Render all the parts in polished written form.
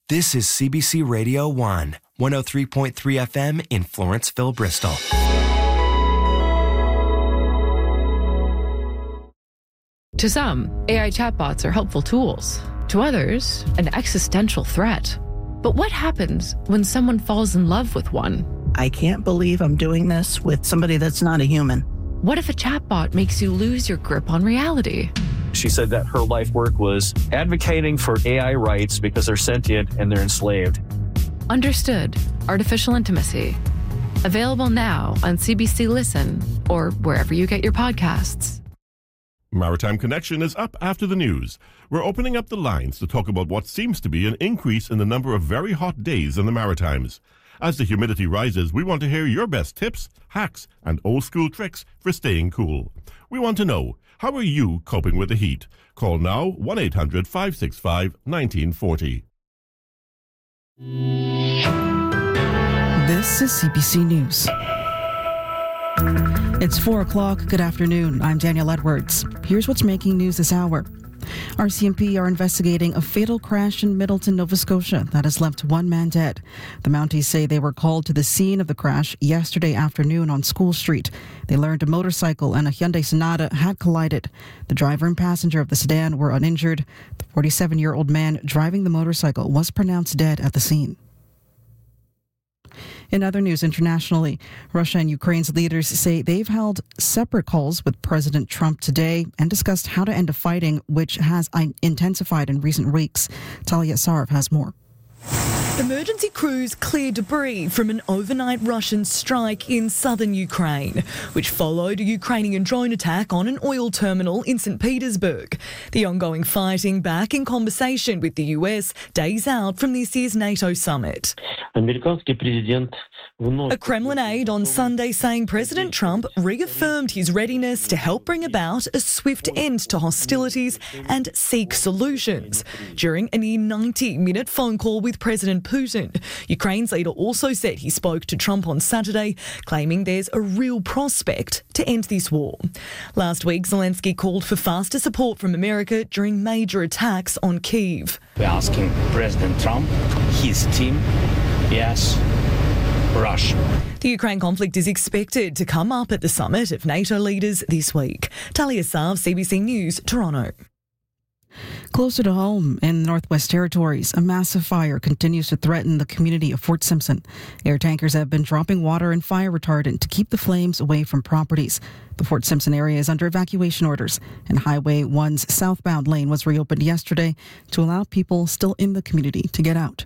This is CBC Radio 1, 103.3 FM in Florenceville, Bristol. To some, AI chatbots are helpful tools. To others, an existential threat. But what happens when someone falls in love with one? I can't believe I'm doing this with somebody that's not a human. What if a chatbot makes you lose your grip on reality? She said that her life work was advocating for AI rights because they're sentient and they're enslaved. Understood. Artificial Intimacy. Available now on CBC Listen or wherever you get your podcasts. Maritime Connection is up after the news. We're opening up the lines to talk about what seems to be an increase in the number of very hot days in the Maritimes. As the humidity rises, we want to hear your best tips, hacks, and old-school tricks for staying cool. We want to know, how are you coping with the heat? Call now 1-800-565-1940. This is CBC News. It's 4 o'clock. Good afternoon. I'm Danielle Edwards. Here's what's making news this hour. RCMP are investigating a fatal crash in Middleton, Nova Scotia that has left one man dead. The Mounties say they were called to the scene of the crash yesterday afternoon on School Street. They learned a motorcycle and a Hyundai Sonata had collided. The driver and passenger of the sedan were uninjured. The 47-year-old man driving the motorcycle was pronounced dead at the scene. In other news internationally, Russia and Ukraine's leaders say they've held separate calls with President Trump today and discussed how to end a fighting which has intensified in recent weeks. Talia Sarv has more. Emergency crews cleared debris from an overnight Russian strike in southern Ukraine, which followed a Ukrainian drone attack on an oil terminal in St. Petersburg. The ongoing fighting back in conversation with the US days out from this year's NATO summit. A Kremlin aide on Sunday saying President Trump reaffirmed his readiness to help bring about a swift end to hostilities and seek solutions during a near 90-minute phone call with President Putin. Ukraine's leader also said he spoke to Trump on Saturday, claiming there's a real prospect to end this war. Last week, Zelensky called for faster support from America during major attacks on Kyiv. We're asking President Trump, his team, yes, Russia. The Ukraine conflict is expected to come up at the summit of NATO leaders this week. Talia Sarv, CBC News, Toronto. Closer to home in the Northwest Territories, a massive fire continues to threaten the community of Fort Simpson. Air tankers have been dropping water and fire retardant to keep the flames away from properties. The Fort Simpson area is under evacuation orders, and Highway 1's southbound lane was reopened yesterday to allow people still in the community to get out.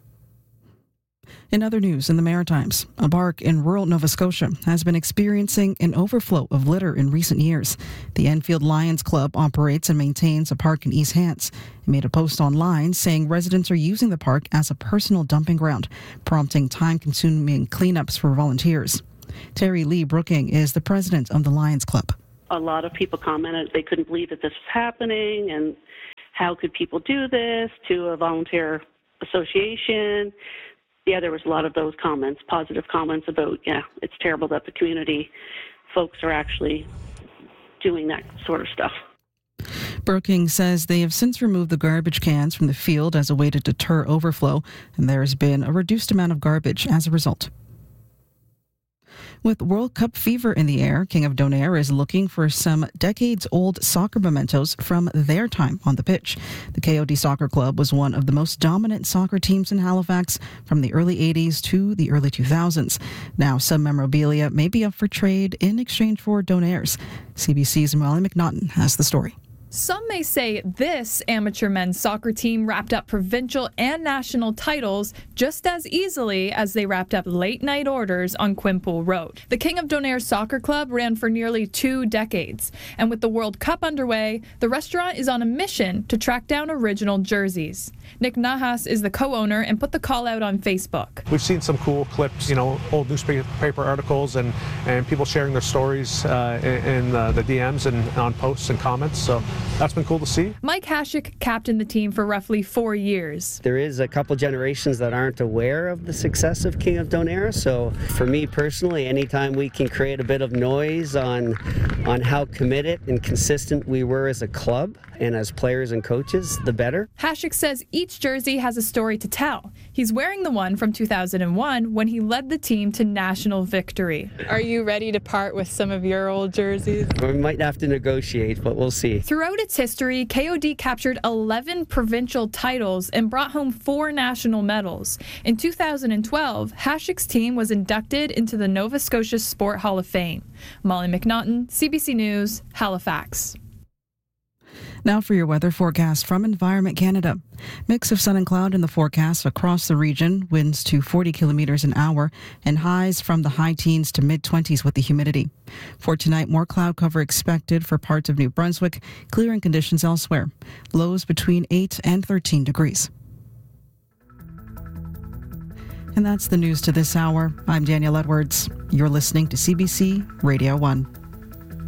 In other news in the Maritimes, a park in rural Nova Scotia has been experiencing an overflow of litter in recent years. The Enfield Lions Club operates and maintains a park in East Hants. It made a post online saying residents are using the park as a personal dumping ground, prompting time-consuming cleanups for volunteers. Terry Lee Brooking is the president of the Lions Club. A lot of people commented they couldn't believe that this was happening, and how could people do this to a volunteer association. Yeah, there was a lot of those comments, positive comments about, it's terrible that the community folks are actually doing that sort of stuff. Brooking says they have since removed the garbage cans from the field as a way to deter overflow, and there has been a reduced amount of garbage as a result. With World Cup fever in the air, King of Donaire is looking for some decades-old soccer mementos from their time on the pitch. The KOD Soccer Club was one of the most dominant soccer teams in Halifax from the early 80s to the early 2000s. Now, some memorabilia may be up for trade in exchange for Donaire's. CBC's Molly McNaughton has the story. Some may say this amateur men's soccer team wrapped up provincial and national titles just as easily as they wrapped up late-night orders on Quinpool Road. The King of Donaire Soccer Club ran for nearly 2 decades, and with the World Cup underway, the restaurant is on a mission to track down original jerseys. Nick Nahas is the co-owner and put the call out on Facebook. We've seen some cool clips, old newspaper articles and people sharing their stories in the DMs and on posts and comments, so that's been cool to see. Mike Hasek captained the team for roughly 4 years. There is a couple generations that aren't aware of the success of King of Donaire, so for me personally, anytime we can create a bit of noise on how committed and consistent we were as a club and as players and coaches, the better. Hasek says each jersey has a story to tell. He's wearing the one from 2001 when he led the team to national victory. Are you ready to part with some of your old jerseys? We might have to negotiate, but we'll see. Throughout its history, KOD captured 11 provincial titles and brought home 4 national medals. In 2012, Hasek's team was inducted into the Nova Scotia Sport Hall of Fame. Molly McNaughton, CBC News, Halifax. Now for your weather forecast from Environment Canada. Mix of sun and cloud in the forecast across the region, winds to 40 kilometers an hour, and highs from the high teens to mid-20s with the humidity. For tonight, more cloud cover expected for parts of New Brunswick, clearing conditions elsewhere. Lows between 8 and 13 degrees. And that's the news to this hour. I'm Danielle Edwards. You're listening to CBC Radio 1.